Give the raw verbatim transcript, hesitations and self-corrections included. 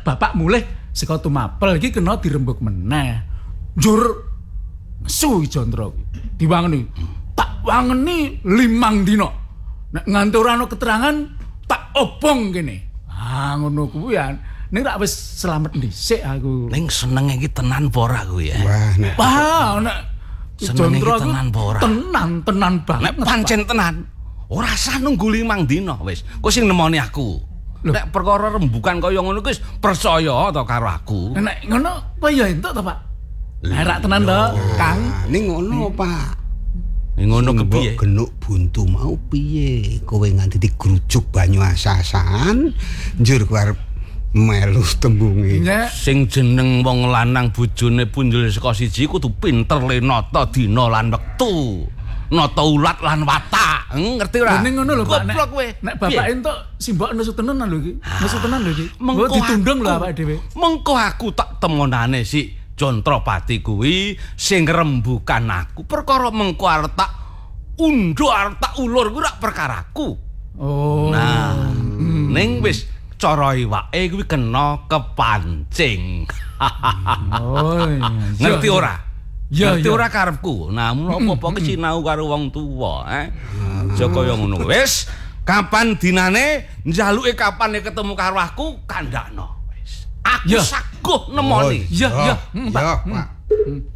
bapak mulih saka tumapel iki kena dirembug meneh. Njur nesu Jondro diwangeni. Tak wangeni limang dina. Nek nganti ora ana keterangan tak obong kene. Ah ngono kuwi ya. Ning rak wis selamat dhisik aku. Ning senenge iki tenan apa ora kuwi ya? Wah, nek Wah, nek senenge iki tenan apa ora? Tenan, tenan banget. Nek pancen tenan, ora usah nunggu limang dina wis. Kowe sing nemoni aku. Nek perkara rembukan kaya ngono kuwi percaya to karo aku. Nek ngono apa ya entuk to, Pak? Lah rak tenan to, Kang. Ning ngono, Pak. Ning ngono kepiye? Genuk buntu mau piye? Kowe nganti digrujuk banyu asa-asan, njur kowe arep melu tembunge. Sing jeneng wong lanang bojone punjul saka siji kudu pinter le nata dina lan wektu. Nata ulat lan watak. Ngerti ora? Ning ngono lho, Pak. Goblok kowe. Nek bapak entuk simbok nesu tenan lho iki. Nesu tenan lho iki. Mengko ditundung lho awake dhewe. Mengko aku tak temonane si Jontropati kuwi sing rembukan aku. Perkara mengko arep tak undho arep tak ulur kuwi rak perkaraku. Oh. Nah, hmm. ning wis cara iwake kuwi kena kepancing. Oh, iya. Ngerti ora? Ya, ngerti ya. ora karepku. Nah, menapa ki sinau karo wong tuwa, eh. Aja kaya ngono. Wis, kapan dinane njaluke kapan ketemu karo aku kandhakno. Wis. Aku Ya. saguh nemoni. Ya, ya, Ya, Pak.